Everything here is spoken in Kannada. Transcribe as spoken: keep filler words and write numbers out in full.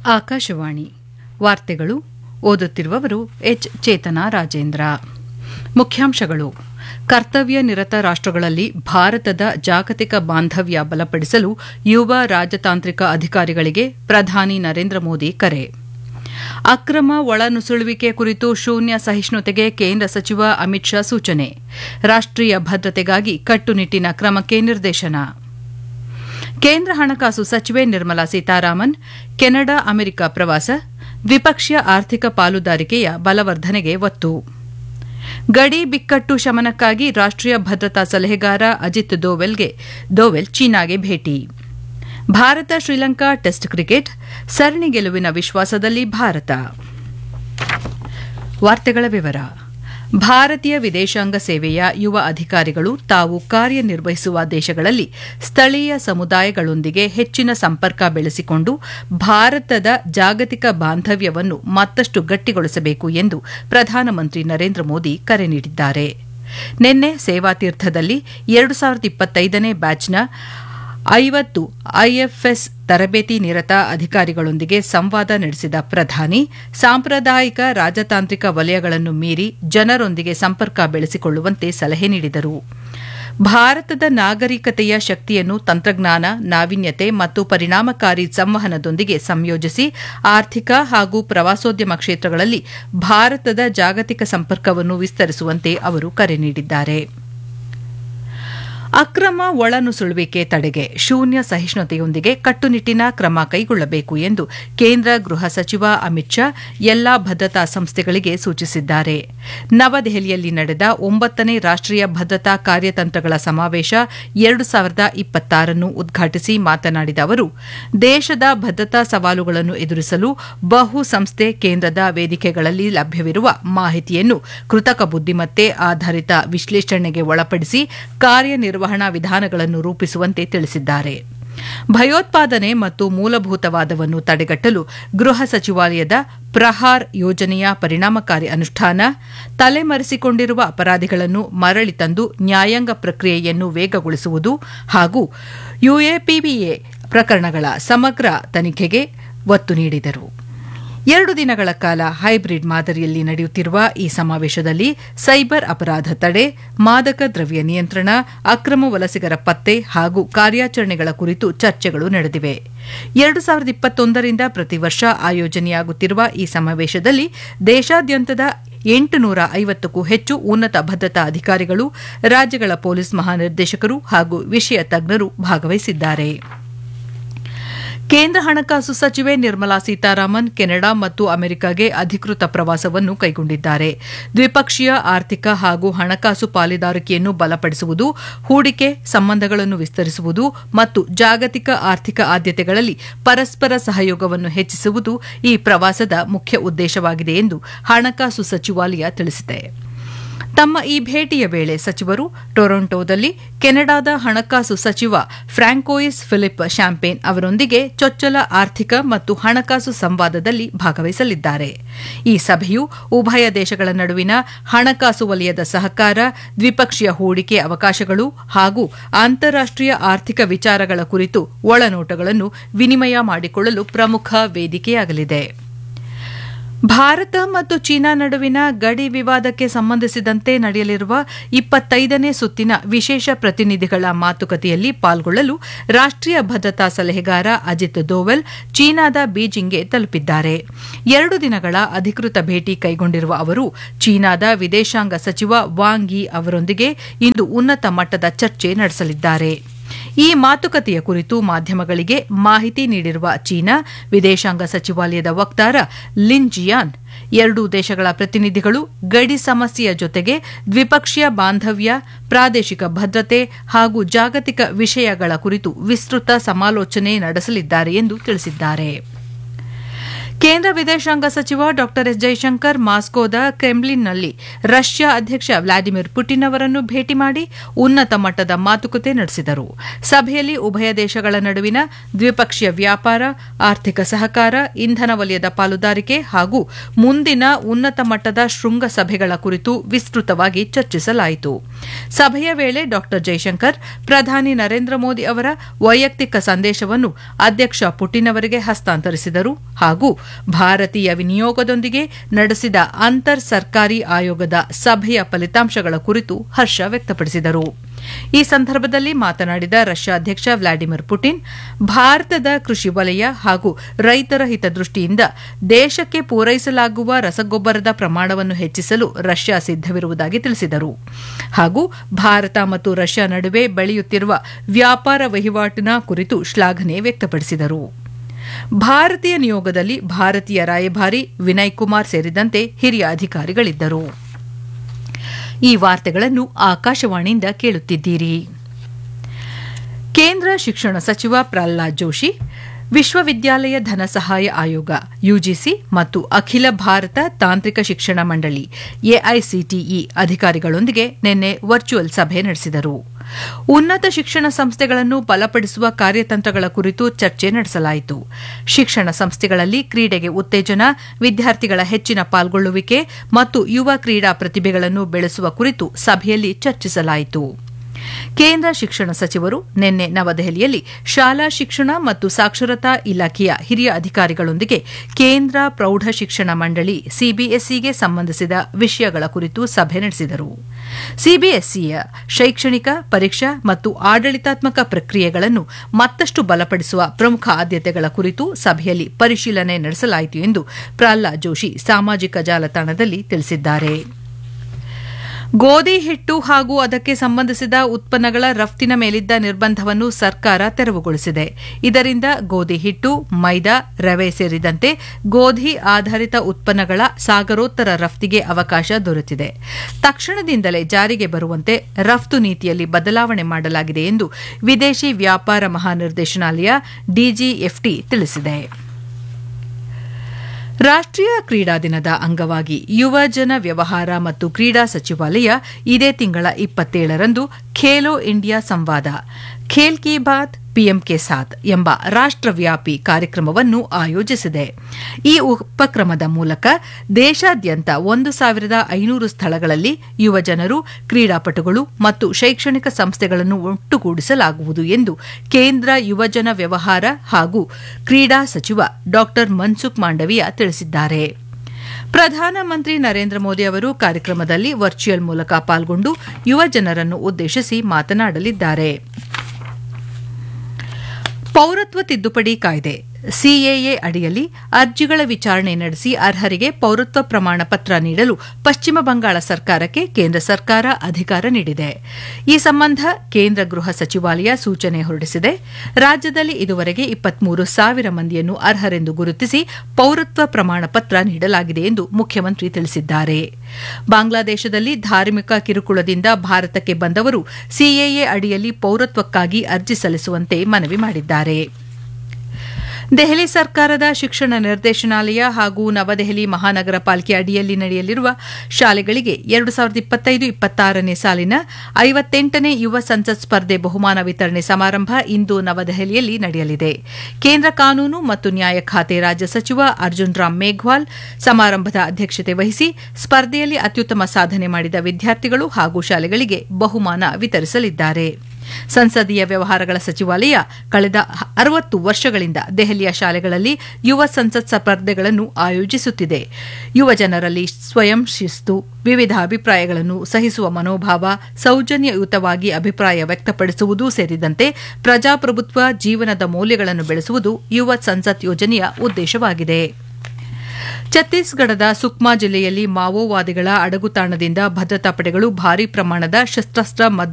ಆಕಾಶವಾಣಿ ವಾರ್ತೆಗಳು ಓದುತ್ತಿರುವವರು ಎಚ್ ಚೇತನಾ ರಾಜೇಂದ್ರ. ಮುಖ್ಯಾಂಶಗಳು: ಕರ್ತವ್ಯ ನಿರತ ರಾಷ್ಟಗಳಲ್ಲಿ ಭಾರತದ ಜಾಗತಿಕ ಬಾಂಧವ್ಯ ಬಲಪಡಿಸಲು ಯುವ ರಾಜತಾಂತ್ರಿಕ ಅಧಿಕಾರಿಗಳಿಗೆ ಪ್ರಧಾನಿ ನರೇಂದ್ರ ಮೋದಿ ಕರೆ. ಅಕ್ರಮ ಒಳನುಸುಳುವಿಕೆ ಕುರಿತು ಶೂನ್ಯ ಸಹಿಷ್ಣುತೆಗೆ ಕೇಂದ್ರ ಸಚಿವ ಅಮಿತ್ ಶಾ ಸೂಚನೆ. ರಾಷ್ಟೀಯ ಭದ್ರತೆಗಾಗಿ ಕಟ್ಟುನಿಟ್ಟಿನ ಕ್ರಮಕ್ಕೆ ನಿರ್ದೇಶನ. ಕೇಂದ್ರ ಹಣಕಾಸು ಸಚಿವೆ ನಿರ್ಮಲಾ ಸೀತಾರಾಮನ್ ಕೆನಡಾ ಅಮೆರಿಕ ಪ್ರವಾಸ, ದ್ವಿಪಕ್ಷೀಯ ಆರ್ಥಿಕ ಪಾಲುದಾರಿಕೆಯ ಬಲವರ್ಧನೆಗೆ ಒತ್ತು. ಗಡಿ ಬಿಕ್ಕಟ್ಟು ಶಮನಕ್ಕಾಗಿ ರಾಷ್ಟೀಯ ಭದ್ರತಾ ಸಲಹೆಗಾರ ಅಜಿತ್ ದೋವೆಲ್ಗೆ ದೋವೆಲ್ ಚೀನಾಗೆ ಭೇಟಿ. ಭಾರತ ಶ್ರೀಲಂಕಾ ಟೆಸ್ಟ್ ಕ್ರಿಕೆಟ್ ಸರಣಿ ಗೆಲುವಿನ ವಿಶ್ವಾಸದಲ್ಲಿ ಭಾರತ. ವಾರ್ತೆಗಳ ವಿವರ. ಭಾರತೀಯ ವಿದೇಶಾಂಗ ಸೇವೆಯ ಯುವ ಅಧಿಕಾರಿಗಳು ತಾವು ಕಾರ್ಯನಿರ್ವಹಿಸುವ ದೇಶಗಳಲ್ಲಿ ಸ್ಥಳೀಯ ಸಮುದಾಯಗಳೊಂದಿಗೆ ಹೆಚ್ಚಿನ ಸಂಪರ್ಕ ಬೆಳೆಸಿಕೊಂಡು ಭಾರತದ ಜಾಗತಿಕ ಬಾಂಧವ್ಯವನ್ನು ಮತ್ತಷ್ಟು ಗಟ್ಟಿಗೊಳಿಸಬೇಕು ಎಂದು ಪ್ರಧಾನಮಂತ್ರಿ ನರೇಂದ್ರ ಮೋದಿ ಕರೆ ನೀಡಿದ್ದಾರೆ. ನಿನ್ನೆ ಸೇವಾತೀರ್ಥದಲ್ಲಿ ಎರಡು ಸಾವಿರದ ಇಪ್ಪತ್ತೈದನೇ ಬ್ಯಾಚ್ನ ಐವತ್ತು ಐಎಫ್ಎಸ್ ತರಬೇತಿ ನಿರತ ಅಧಿಕಾರಿಗಳೊಂದಿಗೆ ಸಂವಾದ ನಡೆಸಿದ ಪ್ರಧಾನಿ ಸಾಂಪ್ರದಾಯಿಕ ರಾಜತಾಂತ್ರಿಕ ವಲಯಗಳನ್ನು ಮೀರಿ ಜನರೊಂದಿಗೆ ಸಂಪರ್ಕ ಬೆಳೆಸಿಕೊಳ್ಳುವಂತೆ ಸಲಹೆ ನೀಡಿದರು. ಭಾರತದ ನಾಗರಿಕತೆಯ ಶಕ್ತಿಯನ್ನು ತಂತ್ರಜ್ಞಾನ, ನಾವೀನ್ಯತೆ ಮತ್ತು ಪರಿಣಾಮಕಾರಿ ಸಂವಹನದೊಂದಿಗೆ ಸಂಯೋಜಿಸಿ ಆರ್ಥಿಕ ಹಾಗೂ ಪ್ರವಾಸೋದ್ಯಮ ಕ್ಷೇತ್ರಗಳಲ್ಲಿ ಭಾರತದ ಜಾಗತಿಕ ಸಂಪರ್ಕವನ್ನು ವಿಸ್ತರಿಸುವಂತೆ ಅವರು ಕರೆ ನೀಡಿದ್ದಾರೆ. ಅಕ್ರಮ ಒಳನುಸುಳುವಿಕೆ ತಡೆಗೆ ಶೂನ್ಯ ಸಹಿಷ್ಣುತೆಯೊಂದಿಗೆ ಕಟ್ಟುನಿಟ್ಟಿನ ಕ್ರಮ ಕೈಗೊಳ್ಳಬೇಕು ಎಂದು ಕೇಂದ್ರ ಗೃಹ ಸಚಿವ ಅಮಿತ್ ಶಾ ಎಲ್ಲಾ ಭದ್ರತಾ ಸಂಸ್ಥೆಗಳಿಗೆ ಸೂಚಿಸಿದ್ದಾರೆ. ನವದೆಹಲಿಯಲ್ಲಿ ನಡೆದ ಒಂಬತ್ತನೇ ರಾಷ್ಟೀಯ ಭದ್ರತಾ ಕಾರ್ಯತಂತ್ರಗಳ ಸಮಾವೇಶ ಎರಡು ಸಾವಿರದ ಇಪ್ಪತ್ತಾರನ್ನು ಉದ್ಘಾಟಿಸಿ ಮಾತನಾಡಿದ ಅವರು, ದೇಶದ ಭದ್ರತಾ ಸವಾಲುಗಳನ್ನು ಎದುರಿಸಲು ಬಹು ಸಂಸ್ಥೆ ಕೇಂದ್ರದ ವೇದಿಕೆಗಳಲ್ಲಿ ಲಭ್ಯವಿರುವ ಮಾಹಿತಿಯನ್ನು ಕೃತಕ ಬುದ್ದಿಮತ್ತೆ ಆಧಾರಿತ ವಿಶ್ಲೇಷಣೆಗೆ ಒಳಪಡಿಸಿ ಕಾರ್ಯನಿರ್ವಹಣಾ ವಿಧಾನಗಳನ್ನು ರೂಪಿಸುವಂತೆ ತಿಳಿಸಿದ್ದಾರೆ. ಭಯೋತ್ಪಾದನೆ ಮತ್ತು ಮೂಲಭೂತವಾದವನ್ನು ತಡೆಗಟ್ಟಲು ಗೃಹ ಸಚಿವಾಲಯದ ಪ್ರಹಾರ್ ಯೋಜನೆಯ ಪರಿಣಾಮಕಾರಿ ಅನುಷ್ಠಾನ, ತಲೆಮರೆಸಿಕೊಂಡಿರುವ ಅಪರಾಧಿಗಳನ್ನು ಮರಳಿ ತಂದು ನ್ಯಾಯಾಂಗ ಪ್ರಕ್ರಿಯೆಯನ್ನು ವೇಗಗೊಳಿಸುವುದು ಹಾಗೂ ಯುಎಪಿಎ ಪ್ರಕರಣಗಳ ಸಮಗ್ರ ತನಿಖೆಗೆ ಒತ್ತು ನೀಡಿದರು. ಎರಡು ದಿನಗಳ ಕಾಲ ಹೈಬ್ರಿಡ್ ಮಾದರಿಯಲ್ಲಿ ನಡೆಯುತ್ತಿರುವ ಈ ಸಮಾವೇಶದಲ್ಲಿ ಸೈಬರ್ ಅಪರಾಧ ತಡೆ, ಮಾದಕ ದ್ರವ್ಯ ನಿಯಂತ್ರಣ, ಅಕ್ರಮ ವಲಸಿಗರ ಪತ್ತೆ ಹಾಗೂ ಕಾರ್ಯಾಚರಣೆಗಳ ಕುರಿತು ಚರ್ಚೆಗಳು ನಡೆದಿವೆ. ಎರಡು ಸಾವಿರದ ಇಪ್ಪತ್ತೊಂದರಿಂದ ಪ್ರತಿ ವರ್ಷ ಆಯೋಜನೆಯಾಗುತ್ತಿರುವ ಈ ಸಮಾವೇಶದಲ್ಲಿ ದೇಶಾದ್ಯಂತದ ಎಂಟುನೂರ ಐವತ್ತಕ್ಕೂ ಹೆಚ್ಚು ಉನ್ನತ ಭದ್ರತಾ ಅಧಿಕಾರಿಗಳು, ರಾಜ್ಯಗಳ ಪೊಲೀಸ್ ಮಹಾನಿರ್ದೇಶಕರು ಹಾಗೂ ವಿಷಯ ತಜ್ಞರು ಭಾಗವಹಿಸಿದ್ದಾರೆ. ಕೇಂದ್ರ ಹಣಕಾಸು ಸಚಿವೆ ನಿರ್ಮಲಾ ಸೀತಾರಾಮನ್ ಕೆನಡಾ ಮತ್ತು ಅಮೆರಿಕಾಗೆ ಅಧಿಕೃತ ಪ್ರವಾಸವನ್ನು ಕೈಗೊಂಡಿದ್ದಾರೆ. ದ್ವಿಪಕ್ಷೀಯ ಆರ್ಥಿಕ ಹಾಗೂ ಹಣಕಾಸು ಪಾಲುದಾರಿಕೆಯನ್ನು ಬಲಪಡಿಸುವುದು, ಹೂಡಿಕೆ ಸಂಬಂಧಗಳನ್ನು ವಿಸ್ತರಿಸುವುದು ಮತ್ತು ಜಾಗತಿಕ ಆರ್ಥಿಕ ಆದ್ಯತೆಗಳಲ್ಲಿ ಪರಸ್ಪರ ಸಹಯೋಗವನ್ನು ಹೆಚ್ಚಿಸುವುದು ಈ ಪ್ರವಾಸದ ಮುಖ್ಯ ಉದ್ದೇಶವಾಗಿದೆ ಎಂದು ಹಣಕಾಸು ಸಚಿವಾಲಯ ತಿಳಿಸಿದೆ. ತಮ್ಮ ಈ ಭೇಟಿಯ ವೇಳೆ ಸಚಿವರು ಟೊರೊಂಟೊದಲ್ಲಿ ಕೆನಡಾದ ಹಣಕಾಸು ಸಚಿವ ಫ್ರಾಂಕೋಯಿಸ್ ಫಿಲಿಪ್ ಶ್ಯಾಂಪೇನ್ ಅವರೊಂದಿಗೆ ಚೊಚ್ಚಲ ಆರ್ಥಿಕ ಮತ್ತು ಹಣಕಾಸು ಸಂವಾದದಲ್ಲಿ ಭಾಗವಹಿಸಲಿದ್ದಾರೆ. ಈ ಸಭೆಯು ಉಭಯ ದೇಶಗಳ ನಡುವಿನ ಹಣಕಾಸು ವಲಯದ ಸಹಕಾರ, ದ್ವಿಪಕ್ಷೀಯ ಹೂಡಿಕೆ ಅವಕಾಶಗಳು ಹಾಗೂ ಅಂತಾರಾಷ್ಟೀಯ ಆರ್ಥಿಕ ವಿಚಾರಗಳ ಕುರಿತು ಒಳನೋಟಗಳನ್ನು ವಿನಿಮಯ ಮಾಡಿಕೊಳ್ಳಲು ಪ್ರಮುಖ ವೇದಿಕೆಯಾಗಲಿದೆ. ಭಾರತ ಮತ್ತು ಚೀನಾ ನಡುವಿನ ಗಡಿ ವಿವಾದಕ್ಕೆ ಸಂಬಂಧಿಸಿದಂತೆ ನಡೆಯಲಿರುವ ಇಪ್ಪತ್ತೈದನೇ ಸುತ್ತಿನ ವಿಶೇಷ ಪ್ರತಿನಿಧಿಗಳ ಮಾತುಕತೆಯಲ್ಲಿ ಪಾಲ್ಗೊಳ್ಳಲು ರಾಷ್ಟೀಯ ಭದ್ರತಾ ಸಲಹೆಗಾರ ಅಜಿತ್ ದೋವೆಲ್ ಚೀನಾದ ಬೀಜಿಂಗ್ಗೆ ತಲುಪಿದ್ದಾರೆ. ಎರಡು ದಿನಗಳ ಅಧಿಕೃತ ಭೇಟಿ ಕೈಗೊಂಡಿರುವ ಅವರು ಚೀನಾದ ವಿದೇಶಾಂಗ ಸಚಿವ ವಾಂಗ್ ಯಿ ಅವರೊಂದಿಗೆ ಇಂದು ಉನ್ನತ ಮಟ್ಟದ ಚರ್ಚೆ ನಡೆಸಲಿದ್ದಾರೆ. ಈ ಮಾತುಕತೆಯ ಕುರಿತು ಮಾಧ್ಯಮಗಳಿಗೆ ಮಾಹಿತಿ ನೀಡಿರುವ ಚೀನಾ ವಿದೇಶಾಂಗ ಸಚಿವಾಲಯದ ವಕ್ತಾರ ಲಿನ್ ಜಿಯಾನ್, ಎರಡೂ ದೇಶಗಳ ಪ್ರತಿನಿಧಿಗಳು ಗಡಿ ಸಮಸ್ಯೆಯ ಜೊತೆಗೆ ದ್ವಿಪಕ್ಷೀಯ ಬಾಂಧವ್ಯ, ಪ್ರಾದೇಶಿಕ ಭದ್ರತೆ ಹಾಗೂ ಜಾಗತಿಕ ವಿಷಯಗಳ ಕುರಿತು ವಿಸ್ತೃತ ಸಮಾಲೋಚನೆ ನಡೆಸಲಿದ್ದಾರೆ ಎಂದು ತಿಳಿಸಿದ್ದಾರೆ. ಕೇಂದ್ರ ವಿದೇಶಾಂಗ ಸಚಿವ ಡಾ ಎಸ್ ಜೈಶಂಕರ್ ಮಾಸ್ಕೋದ ಕ್ರೆಮ್ಲಿನ್ನಲ್ಲಿ ರಷ್ಯಾ ಅಧ್ಯಕ್ಷ ವ್ಲಾದಿಮಿರ್ ಪುಟಿನ್ ಅವರನ್ನು ಭೇಟಿ ಮಾಡಿ ಉನ್ನತ ಮಟ್ಟದ ಮಾತುಕತೆ ನಡೆಸಿದರು. ಸಭೆಯಲ್ಲಿ ಉಭಯ ದೇಶಗಳ ನಡುವಿನ ದ್ವಿಪಕ್ಷೀಯ ವ್ಯಾಪಾರ, ಆರ್ಥಿಕ ಸಹಕಾರ, ಇಂಧನ ವಲಯದ ಪಾಲುದಾರಿಕೆ ಹಾಗೂ ಮುಂದಿನ ಉನ್ನತ ಮಟ್ಟದ ಶೃಂಗಸಭೆಗಳ ಕುರಿತು ವಿಸ್ತೃತವಾಗಿ ಚರ್ಚಿಸಲಾಯಿತು. ಸಭೆಯ ವೇಳೆ ಡಾ ಜೈಶಂಕರ್ ಪ್ರಧಾನಿ ನರೇಂದ್ರ ಮೋದಿ ಅವರ ವೈಯಕ್ತಿಕ ಸಂದೇಶವನ್ನು ಅಧ್ಯಕ್ಷ ಪುಟಿನ್ ಅವರಿಗೆ ಹಸ್ತಾಂತರಿಸಿದರು ಹಾಗೂ ಭಾರತೀಯ ವಿನಿಯೋಗದೊಂದಿಗೆ ನಡೆಸಿದ ಅಂತರ್ ಸರ್ಕಾರಿ ಆಯೋಗದ ಸಭೆಯ ಫಲಿತಾಂಶಗಳ ಕುರಿತು ಹರ್ಷ ವ್ಯಕ್ತಪಡಿಸಿದರು. ಈ ಸಂದರ್ಭದಲ್ಲಿ ಮಾತನಾಡಿದ ರಷ್ಯಾ ಅಧ್ಯಕ್ಷ ವ್ಲಾಡಿಮಿರ್ ಪುಟಿನ್, ಭಾರತದ ಕೃಷಿ ವಲಯ ಹಾಗೂ ರೈತರ ಹಿತದೃಷ್ಟಿಯಿಂದ ದೇಶಕ್ಕೆ ಪೂರೈಸಲಾಗುವ ರಸಗೊಬ್ಬರದ ಪ್ರಮಾಣವನ್ನು ಹೆಚ್ಚಿಸಲು ರಷ್ಯಾ ಸಿದ್ದವಿರುವುದಾಗಿ ತಿಳಿಸಿದರು. ಹಾಗೂ ಭಾರತ ಮತ್ತು ರಷ್ಯಾ ನಡುವೆ ಬೆಳೆಯುತ್ತಿರುವ ವ್ಯಾಪಾರ ವಹಿವಾಟಿನ ಕುರಿತು ಶ್ಲಾಘನೆ ವ್ಯಕ್ತಪಡಿಸಿದರು. ಭಾರತೀಯ ನಿಯೋಗದಲ್ಲಿ ಭಾರತೀಯ ರಾಯಭಾರಿ ವಿನಯ್ ಕುಮಾರ್ ಸೇರಿದಂತೆ ಹಿರಿಯ ಅಧಿಕಾರಿಗಳಿದ್ದರು. ಈ ವಾರ್ತೆಗಳನ್ನು ಆಕಾಶವಾಣಿಯಿಂದ ಕೇಳುತ್ತಿದ್ದೀರಿ. ಕೇಂದ್ರ ಶಿಕ್ಷಣ ಸಚಿವ ಪ್ರಹ್ಲಾದ್ ಜೋಶಿ ವಿಶ್ವವಿದ್ಯಾಲಯ ಧನ ಸಹಾಯ ಆಯೋಗ ಯುಜಿಸಿ ಮತ್ತು ಅಖಿಲ ಭಾರತ ತಾಂತ್ರಿಕ ಶಿಕ್ಷಣ ಮಂಡಳಿ ಎಐಸಿಟಿಇ ಅಧಿಕಾರಿಗಳೊಂದಿಗೆ ನಿನ್ನೆ ವರ್ಚುವಲ್ ಸಭೆ ನಡೆಸಿದರು. ಉನ್ನತ ಶಿಕ್ಷಣ ಸಂಸ್ಥೆಗಳನ್ನು ಬಲಪಡಿಸುವ ಕಾರ್ಯತಂತ್ರಗಳ ಕುರಿತು ಚರ್ಚೆ ನಡೆಸಲಾಯಿತು. ಶಿಕ್ಷಣ ಸಂಸ್ಥೆಗಳಲ್ಲಿ ಕ್ರೀಡೆಗೆ ಉತ್ತೇಜನ, ವಿದ್ಯಾರ್ಥಿಗಳ ಹೆಚ್ಚಿನ ಪಾಲ್ಗೊಳ್ಳುವಿಕೆ ಮತ್ತು ಯುವ ಕ್ರೀಡಾ ಪ್ರತಿಭೆಗಳನ್ನು ಬೆಳೆಸುವ ಕುರಿತು ಸಭೆಯಲ್ಲಿ ಚರ್ಚಿಸಲಾಯಿತು. ಕೇಂದ್ರ ಶಿಕ್ಷಣ ಸಚಿವರು ನಿನ್ನೆ ನವದೆಹಲಿಯಲ್ಲಿ ಶಾಲಾ ಶಿಕ್ಷಣ ಮತ್ತು ಸಾಕ್ಷರತಾ ಇಲಾಖೆಯ ಹಿರಿಯ ಅಧಿಕಾರಿಗಳೊಂದಿಗೆ ಕೇಂದ್ರ ಪ್ರೌಢ ಶಿಕ್ಷಣ ಮಂಡಳಿ ಸಿಬಿಎಸ್ಇಗೆ ಸಂಬಂಧಿಸಿದ ವಿಷಯಗಳ ಕುರಿತು ಸಭೆ ನಡೆಸಿದರು. ಸಿಬಿಎಸ್ಇಯ ಶೈಕ್ಷಣಿಕ, ಪರೀಕ್ಷಾ ಮತ್ತು ಆಡಳಿತಾತ್ಮಕ ಪ್ರಕ್ರಿಯೆಗಳನ್ನು ಮತ್ತಷ್ಟು ಬಲಪಡಿಸುವ ಪ್ರಮುಖ ಆದ್ಯತೆಗಳ ಕುರಿತು ಸಭೆಯಲ್ಲಿ ಪರಿಶೀಲನೆ ನಡೆಸಲಾಯಿತು ಎಂದು ಪ್ರಹ್ಲಾದ್ ಜೋಶಿ ಸಾಮಾಜಿಕ ಜಾಲತಾಣದಲ್ಲಿ ತಿಳಿಸಿದ್ದಾರೆ. ಗೋಧಿ ಹಿಟ್ಟು ಹಾಗೂ ಅದಕ್ಕೆ ಸಂಬಂಧಿಸಿದ ಉತ್ಪನ್ನಗಳ ರಫ್ತಿನ ಮೇಲಿದ್ದ ನಿರ್ಬಂಧವನ್ನು ಸರ್ಕಾರ ತೆರವುಗೊಳಿಸಿದೆ. ಇದರಿಂದ ಗೋಧಿ ಹಿಟ್ಟು, ಮೈದಾ, ರವೆ ಸೇರಿದಂತೆ ಗೋಧಿ ಆಧಾರಿತ ಉತ್ಪನ್ನಗಳ ಸಾಗರೋತ್ತರ ರಫ್ತಿಗೆ ಅವಕಾಶ ದೊರೆತಿದೆ. ತಕ್ಷಣದಿಂದಲೇ ಜಾರಿಗೆ ಬರುವಂತೆ ರಫ್ತು ನೀತಿಯಲ್ಲಿ ಬದಲಾವಣೆ ಮಾಡಲಾಗಿದೆ ಎಂದು ವಿದೇಶಿ ವ್ಯಾಪಾರ ಮಹಾನಿರ್ದೇಶನಾಲಯ ಡಿಜಿಎಫ್ಟಿ ತಿಳಿಸಿದೆ. ರಾಷ್ಟೀಯ ಕ್ರೀಡಾ ದಿನದ ಅಂಗವಾಗಿ ಯುವಜನ ವ್ಯವಹಾರ ಮತ್ತು ಕ್ರೀಡಾ ಸಚಿವಾಲಯ ಇದೇ ತಿಂಗಳ ಇಪ್ಪತ್ತೇಳರಂದು ಖೇಲೋ ಇಂಡಿಯಾ ಸಂವಾದ ಖೇಲ್ ಕಿ ಬಾತ್ ಪಿಎಂ ಕೆ ಸಾಥ್ ಎಂಬ ರಾಷ್ಟವ್ಯಾಪಿ ಕಾರ್ಯಕ್ರಮವನ್ನು ಆಯೋಜಿಸಿದೆ. ಈ ಉಪಕ್ರಮದ ಮೂಲಕ ದೇಶಾದ್ಯಂತ ಒಂದು ಸಾವಿರದ ಐನೂರು ಸ್ಥಳಗಳಲ್ಲಿ ಯುವಜನರು, ಕ್ರೀಡಾಪಟುಗಳು ಮತ್ತು ಶೈಕ್ಷಣಿಕ ಸಂಸ್ಥೆಗಳನ್ನು ಒಟ್ಟುಗೂಡಿಸಲಾಗುವುದು ಎಂದು ಕೇಂದ್ರ ಯುವಜನ ವ್ಯವಹಾರ ಹಾಗೂ ಕ್ರೀಡಾ ಸಚಿವ ಡಾ ಮನ್ಸುಖ್ ಮಾಂಡವಿಯಾ ತಿಳಿಸಿದ್ದಾರೆ. ಪ್ರಧಾನಮಂತ್ರಿ ನರೇಂದ್ರ ಮೋದಿ ಅವರು ಕಾರ್ಯಕ್ರಮದಲ್ಲಿ ವರ್ಚುವಲ್ ಮೂಲಕ ಪಾಲ್ಗೊಂಡು ಯುವಜನರನ್ನು ಉದ್ದೇಶಿಸಿ ಮಾತನಾಡಲಿದ್ದಾರೆ. ಪೌರತ್ವ ತಿದ್ದುಪಡಿ ಕಾಯ್ದೆ ಸಿಎಎ ಅಡಿಯಲ್ಲಿ ಅರ್ಜಿಗಳ ವಿಚಾರಣೆ ನಡೆಸಿ ಅರ್ಹರಿಗೆ ಪೌರತ್ವ ಪ್ರಮಾಣ ಪತ್ರ ನೀಡಲು ಪಶ್ಚಿಮ ಬಂಗಾಳ ಸರ್ಕಾರಕ್ಕೆ ಕೇಂದ್ರ ಸರ್ಕಾರ ಅಧಿಕಾರ ನೀಡಿದೆ. ಈ ಸಂಬಂಧ ಕೇಂದ್ರ ಗೃಹ ಸಚಿವಾಲಯ ಸೂಚನೆ ಹೊರಡಿಸಿದೆ. ರಾಜ್ಯದಲ್ಲಿ ಇದುವರೆಗೆ ಇಪ್ಪತ್ಮೂರು ಸಾವಿರ ಮಂದಿಯನ್ನು ಅರ್ಹರೆಂದು ಗುರುತಿಸಿ ಪೌರತ್ವ ಪ್ರಮಾಣ ಪತ್ರ ನೀಡಲಾಗಿದೆ ಎಂದು ಮುಖ್ಯಮಂತ್ರಿ ತಿಳಿಸಿದ್ದಾರೆ. ಬಾಂಗ್ಲಾದೇಶದಲ್ಲಿ ಧಾರ್ಮಿಕ ಕಿರುಕುಳದಿಂದ ಭಾರತಕ್ಕೆ ಬಂದವರು ಸಿಎಎ ಅಡಿಯಲ್ಲಿ ಪೌರತ್ವಕ್ಕಾಗಿ ಅರ್ಜಿ ಸಲ್ಲಿಸುವಂತೆ ಮನವಿ ಮಾಡಿದ್ದಾರೆ. ದೆಹಲಿ ಸರ್ಕಾರದ ಶಿಕ್ಷಣ ನಿರ್ದೇಶನಾಲಯ ಹಾಗೂ ನವದೆಹಲಿ ಮಹಾನಗರ ಪಾಲಿಕೆ ಅಡಿಯಲ್ಲಿ ನಡೆಯಲಿರುವ ಶಾಲೆಗಳಿಗೆ ಎರಡು ಸಾವಿರದ ಇಪ್ಪತ್ತೈದು ಇಪ್ಪತ್ತಾರನೇ ಸಾಲಿನ ಐವತ್ತೆಂಟನೇ ಯುವ ಸಂಸತ್ ಸ್ಪರ್ಧೆ ಬಹುಮಾನ ವಿತರಣೆ ಸಮಾರಂಭ ಇಂದು ನವದೆಹಲಿಯಲ್ಲಿ ನಡೆಯಲಿದೆ. ಕೇಂದ್ರ ಕಾನೂನು ಮತ್ತು ನ್ಯಾಯ ಖಾತೆ ರಾಜ್ಯ ಸಚಿವ ಅರ್ಜುನ್ ರಾಮ್ ಮೇಘ್ವಾಲ್ ಸಮಾರಂಭದ ಅಧ್ಯಕ್ಷತೆ ವಹಿಸಿ ಸ್ಪರ್ಧೆಯಲ್ಲಿ ಅತ್ಯುತ್ತಮ ಸಾಧನೆ ಮಾಡಿದ ವಿದ್ಯಾರ್ಥಿಗಳು ಹಾಗೂ ಶಾಲೆಗಳಿಗೆ ಬಹುಮಾನ ವಿತರಿಸಲಿದ್ದಾರೆ. ಸಂಸದೀಯ ವ್ಯವಹಾರಗಳ ಸಚಿವಾಲಯ ಕಳೆದ ಅರವತ್ತು ವರ್ಷಗಳಿಂದ ದೆಹಲಿಯ ಶಾಲೆಗಳಲ್ಲಿ ಯುವ ಸಂಸತ್ ಸ್ಪರ್ಧೆಗಳನ್ನು ಆಯೋಜಿಸುತ್ತಿದೆ. ಯುವ ಜನರಲ್ಲಿ ಸ್ವಯಂ ಶಿಸ್ತು, ವಿವಿಧ ಅಭಿಪ್ರಾಯಗಳನ್ನು ಸಹಿಸುವ ಮನೋಭಾವ, ಸೌಜನ್ಯಯುತವಾಗಿ ಅಭಿಪ್ರಾಯ ವ್ಯಕ್ತಪಡಿಸುವುದು ಸೇರಿದಂತೆ ಪ್ರಜಾಪ್ರಭುತ್ವ ಜೀವನದ ಮೌಲ್ಯಗಳನ್ನು ಬೆಳೆಸುವುದು ಯುವ ಸಂಸತ್ ಯೋಜನೆಯ ಉದ್ದೇಶವಾಗಿದೆ. ಛತ್ತೀಸ್ಗಢದ ಸುಕ್ಮಾ ಜಿಲ್ಲೆಯಲ್ಲಿ ಮಾವೋವಾದಿಗಳ ಅಡಗುತಾಣದಿಂದ ಭದ್ರತಾ ಪಡೆಗಳು ಭಾರೀ ಪ್ರಮಾಣದ ಶಸ್ತ್ರಾಸ್ತ್ರ